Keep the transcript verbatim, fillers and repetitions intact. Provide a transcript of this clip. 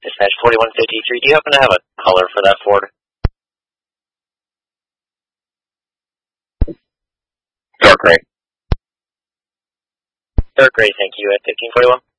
Dispatch forty-one fifty-three, do you happen to have a color for that Ford? Dark gray. Dark gray, thank you, at fifteen forty-one.